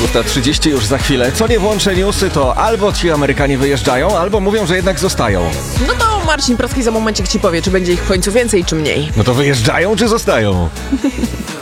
6:30 już za chwilę. Co nie włączę newsy, to albo ci Amerykanie wyjeżdżają, albo mówią, że jednak zostają. No to Marcin Proski za momencik ci powie, czy będzie ich w końcu więcej, czy mniej. No to wyjeżdżają, czy zostają?